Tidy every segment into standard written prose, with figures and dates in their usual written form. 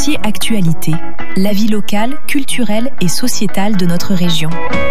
Dossier Actualité, la vie locale, culturelle et sociétale de notre région.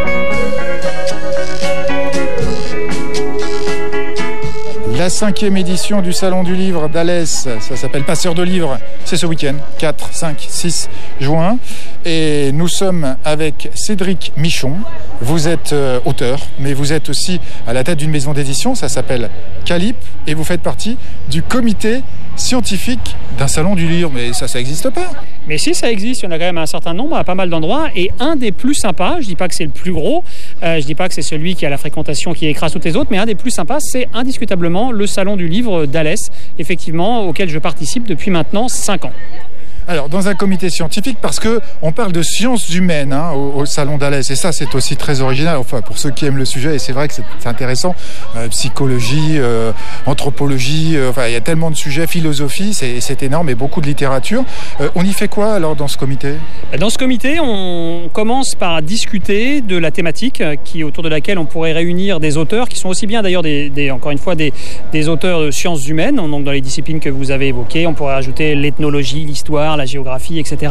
La 5e édition du Salon du Livre d'Alès, ça s'appelle Passeur de Livres, c'est ce week-end, 4, 5, 6 juin. Et nous sommes avec Cédric Michon. Vous êtes auteur, mais vous êtes aussi à la tête d'une maison d'édition, ça s'appelle Calip, et vous faites partie du comité scientifique d'un Salon du Livre. Mais ça n'existe pas. Mais si, ça existe, il y en a quand même un certain nombre à pas mal d'endroits, et un des plus sympas, je dis pas que c'est le plus gros, je dis pas que c'est celui qui a la fréquentation qui écrase toutes les autres, mais un des plus sympas, c'est indiscutablement le Salon du Livre d'Alès, effectivement, auquel je participe depuis maintenant 5 ans. Alors, dans un comité scientifique, parce qu'on parle de sciences humaines au Salon d'Alès, et ça, c'est aussi très original, enfin, pour ceux qui aiment le sujet, et c'est vrai que c'est intéressant, psychologie, anthropologie, enfin, il y a tellement de sujets, philosophie, c'est énorme, et beaucoup de littérature. On y fait quoi, alors, dans ce comité ? Dans ce comité, on commence par discuter de la thématique, autour de laquelle on pourrait réunir des auteurs, qui sont aussi bien, d'ailleurs, encore une fois, des auteurs de sciences humaines, donc dans les disciplines que vous avez évoquées. On pourrait ajouter l'ethnologie, l'histoire, la géographie, etc.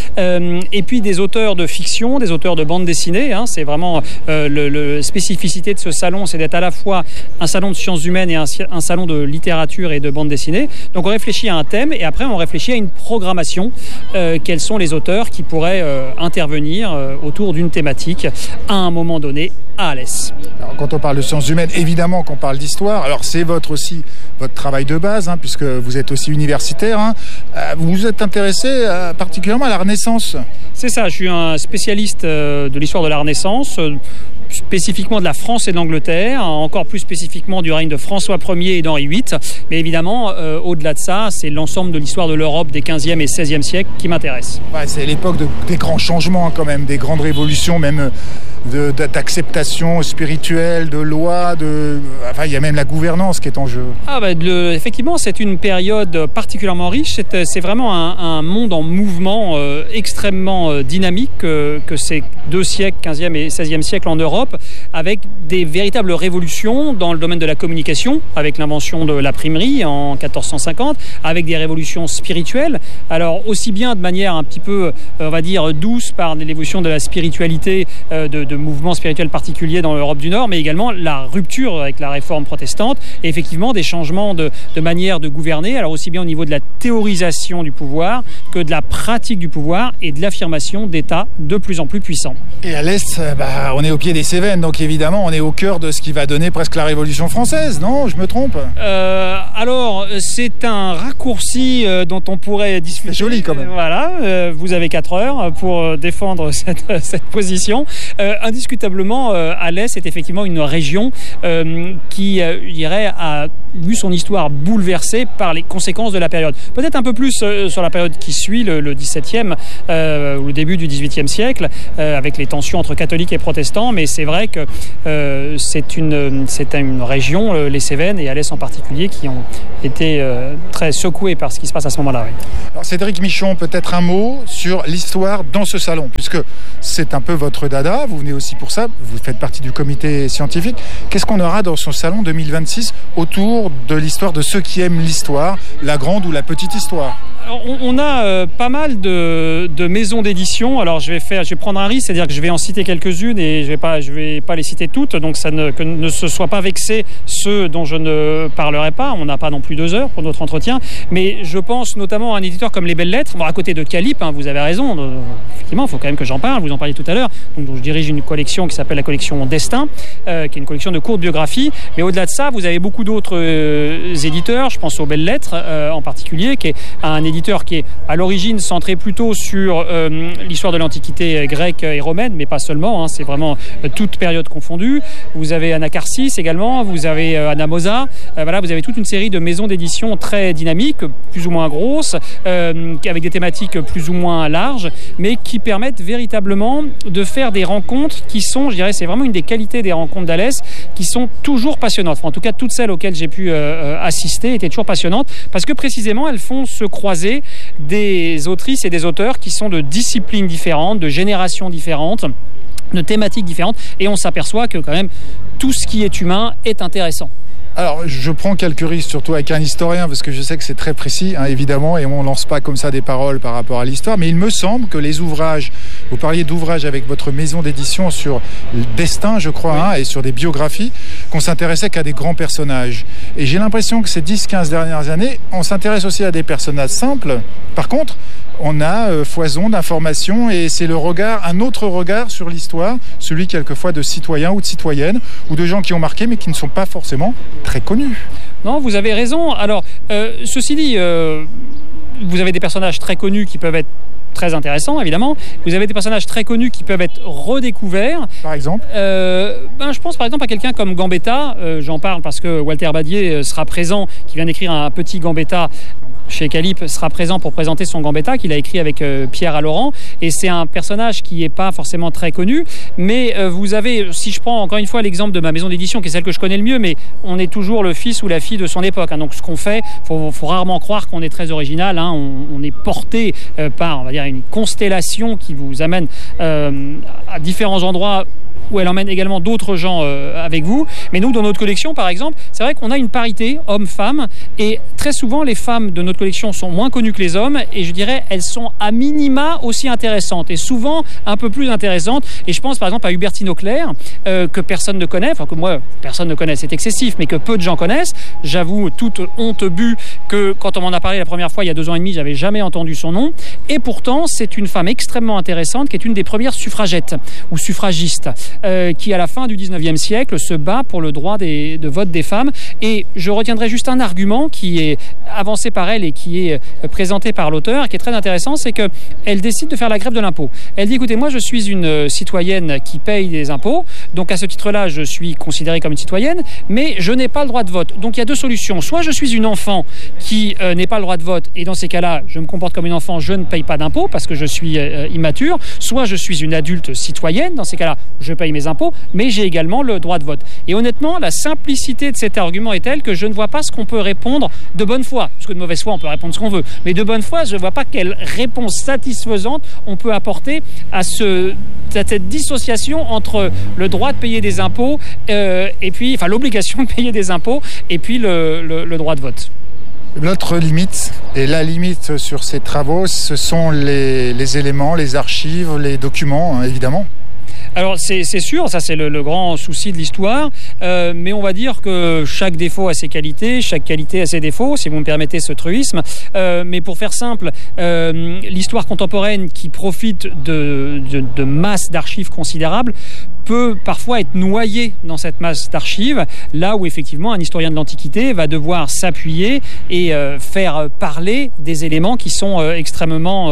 Et puis des auteurs de fiction, des auteurs de bande dessinée. C'est vraiment la spécificité de ce salon, c'est d'être à la fois un salon de sciences humaines et un salon de littérature et de bande dessinée. Donc on réfléchit à un thème et après on réfléchit à une programmation. Quels sont les auteurs qui pourraient intervenir autour d'une thématique à un moment donné à Alès. Alors, quand on parle de sciences humaines, évidemment qu'on parle d'histoire. Alors c'est aussi votre travail de base, puisque vous êtes aussi universitaire. Vous vous êtes intéressé particulièrement à la Renaissance. C'est ça, je suis un spécialiste de l'histoire de la Renaissance, spécifiquement de la France et de l'Angleterre, encore plus spécifiquement du règne de François Ier et d'Henri VIII. Mais évidemment, au-delà de ça, c'est l'ensemble de l'histoire de l'Europe des 15e et 16e siècles qui m'intéresse. Ouais, c'est l'époque des grands changements quand même, des grandes révolutions, même d'acceptation spirituelle, de loi, enfin, il y a même la gouvernance qui est en jeu. Effectivement, c'est une période particulièrement riche. C'est vraiment un monde en mouvement extrêmement dynamique que ces 2 siècles, 15e et 16e siècle en Europe, avec des véritables révolutions dans le domaine de la communication, avec l'invention de l'imprimerie en 1450, avec des révolutions spirituelles. Alors, aussi bien de manière un petit peu, on va dire, douce par l'évolution de la spiritualité, de mouvements spirituels particuliers dans l'Europe du Nord, mais également la rupture avec la réforme protestante et effectivement des changements de manière de gouverner, alors aussi bien au niveau de la théorisation du pouvoir que de la pratique du pouvoir et de l'affirmation d'États de plus en plus puissants. Et à l'Est, on est au pied des Cévennes, donc évidemment on est au cœur de ce qui va donner presque la Révolution française, non ? Je me trompe ? Alors, c'est un raccourci dont on pourrait discuter. C'est joli quand même. Voilà, vous avez 4 heures pour défendre cette position. Indiscutablement, Alès est effectivement une région qui, je dirais, a vu son histoire bouleversée par les conséquences de la période. Peut-être un peu plus sur la période qui suit, le 17e ou le début du 18e siècle, avec les tensions entre catholiques et protestants, mais c'est vrai que c'est une région, les Cévennes et Alès en particulier, qui ont été très secoués par ce qui se passe à ce moment-là. Oui. Alors Cédric Michon, peut-être un mot sur l'histoire dans ce salon, puisque c'est un peu votre dada, vous venez aussi pour ça, vous faites partie du comité scientifique. Qu'est-ce qu'on aura dans ce salon 2026 autour de l'histoire de ceux qui aiment l'histoire, la grande ou la petite histoire ? On a pas mal de maisons d'édition. Alors je vais prendre un risque, c'est-à-dire que je vais en citer quelques-unes et je vais pas les citer toutes, donc que ne se soient pas vexés ceux dont je ne parlerai pas. On n'a pas non plus 2 heures pour notre entretien, mais je pense notamment à un éditeur comme Les Belles Lettres. Bon, à côté de Calip, vous avez raison. Effectivement, il faut quand même que j'en parle. Vous en parliez tout à l'heure. Donc je dirige une collection qui s'appelle la collection Destin, qui est une collection de courtes biographies. Mais au-delà de ça, vous avez beaucoup d'autres éditeurs. Je pense aux Belles Lettres en particulier, qui est un éditeur qui est à l'origine centré plutôt sur l'histoire de l'Antiquité grecque et romaine, mais pas seulement, c'est vraiment toute période confondue. Vous avez Anacarsis également, vous avez Anamosa, vous avez toute une série de maisons d'édition très dynamiques, plus ou moins grosses, avec des thématiques plus ou moins larges, mais qui permettent véritablement de faire des rencontres qui sont, je dirais, c'est vraiment une des qualités des rencontres d'Alès, qui sont toujours passionnantes. Enfin, en tout cas, toutes celles auxquelles j'ai pu assister étaient toujours passionnantes, parce que précisément, elles font se croiser des autrices et des auteurs qui sont de disciplines différentes, de générations différentes, de thématiques différentes, et on s'aperçoit que quand même tout ce qui est humain est intéressant. Alors, je prends quelques risques, surtout avec un historien, parce que je sais que c'est très précis, évidemment, et on ne lance pas comme ça des paroles par rapport à l'histoire, mais il me semble que les ouvrages, vous parliez d'ouvrages avec votre maison d'édition sur le destin, je crois, et sur des biographies, qu'on s'intéressait qu'à des grands personnages. Et j'ai l'impression que ces 10-15 dernières années, on s'intéresse aussi à des personnages simples. Par contre, on a foison d'informations et c'est un autre regard sur l'histoire, celui quelquefois de citoyens ou de citoyennes ou de gens qui ont marqué mais qui ne sont pas forcément très connus. Non, vous avez raison. Alors, ceci dit, vous avez des personnages très connus qui peuvent être très intéressants, évidemment. Vous avez des personnages très connus qui peuvent être redécouverts. Par exemple je pense par exemple à quelqu'un comme Gambetta. J'en parle parce que Walter Badier sera présent, qui vient d'écrire un petit Gambetta chez Calippe, sera présent pour présenter son Gambetta qu'il a écrit avec Pierre Allaurent, et c'est un personnage qui n'est pas forcément très connu, mais vous avez, si je prends encore une fois l'exemple de ma maison d'édition qui est celle que je connais le mieux, mais on est toujours le fils ou la fille de son époque, donc ce qu'on fait, faut rarement croire qu'on est très original, on est porté par, on va dire, une constellation qui vous amène à différents endroits où elle emmène également d'autres gens avec vous. Mais nous, dans notre collection, par exemple, c'est vrai qu'on a une parité homme-femme, et très souvent, les femmes de notre collection sont moins connues que les hommes, et je dirais, elles sont à minima aussi intéressantes, et souvent un peu plus intéressantes. Et je pense par exemple à Hubertine Auclair, que personne ne connaît, enfin que moi, personne ne connaît, c'est excessif, mais que peu de gens connaissent. J'avoue, toute honte bue, que quand on m'en a parlé la première fois, il y a 2 ans et demi, j'avais jamais entendu son nom. Et pourtant, c'est une femme extrêmement intéressante, qui est une des premières suffragettes, ou suffragistes, qui à la fin du 19e siècle se bat pour le droit de vote des femmes. Et je retiendrai juste un argument qui est avancé par elle et qui est présenté par l'auteur, qui est très intéressant, c'est qu'elle décide de faire la grève de l'impôt. Elle dit, écoutez, moi je suis une citoyenne qui paye des impôts, donc à ce titre-là je suis considérée comme une citoyenne, mais je n'ai pas le droit de vote. Donc il y a 2 solutions, soit je suis une enfant qui n'ai pas le droit de vote, et dans ces cas-là je me comporte comme une enfant, je ne paye pas d'impôts parce que je suis immature, soit je suis une adulte citoyenne, dans ces cas-là je paye mes impôts, mais j'ai également le droit de vote. Et honnêtement, la simplicité de cet argument est telle que je ne vois pas ce qu'on peut répondre de bonne foi. Parce que de mauvaise foi, on peut répondre ce qu'on veut. Mais de bonne foi, je ne vois pas quelle réponse satisfaisante on peut apporter à cette dissociation entre le droit de payer des impôts et puis, enfin, l'obligation de payer des impôts et puis le droit de vote. Notre limite, et la limite sur ces travaux, ce sont les éléments, les archives, les documents, évidemment. Alors c'est sûr, ça c'est le grand souci de l'histoire, mais on va dire que chaque défaut a ses qualités, chaque qualité a ses défauts, si vous me permettez ce truisme. Mais pour faire simple, l'histoire contemporaine qui profite de masses d'archives considérables peut parfois être noyé dans cette masse d'archives, là où effectivement un historien de l'Antiquité va devoir s'appuyer et faire parler des éléments qui sont extrêmement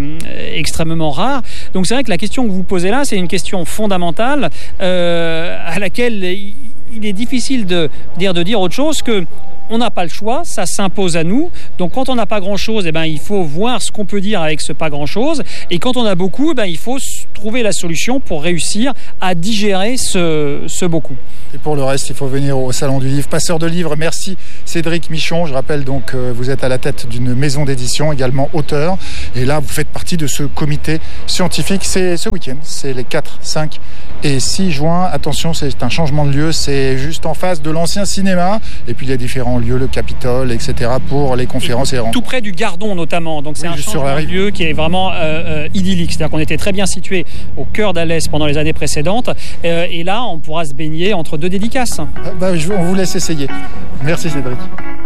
rares. Donc c'est vrai que la question que vous posez là, c'est une question fondamentale à laquelle il est difficile de dire autre chose que on n'a pas le choix, ça s'impose à nous. Donc quand on n'a pas grand-chose, il faut voir ce qu'on peut dire avec ce pas grand-chose. Et quand on a beaucoup, il faut trouver la solution pour réussir à digérer ce beaucoup. Et pour le reste, il faut venir au Salon du Livre. Passeur de livres, merci Cédric Michon. Je rappelle donc que vous êtes à la tête d'une maison d'édition, également auteur. Et là, vous faites partie de ce comité scientifique. C'est ce week-end, c'est les 4, 5 et 6 juin. Attention, c'est un changement de lieu. C'est juste en face de l'ancien cinéma. Et puis il y a différents lieux, le Capitole, etc. pour les conférences et rencontres. Tout près du Gardon notamment. Donc c'est un changement de lieu qui est vraiment idyllique. C'est-à-dire qu'on était très bien situé au cœur d'Alès pendant les années précédentes. Et là, on pourra se baigner entre 2 dédicaces. On vous laisse essayer. Merci Cédric.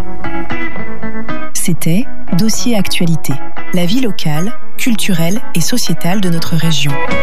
C'était Dossier Actualité, la vie locale, culturelle et sociétale de notre région.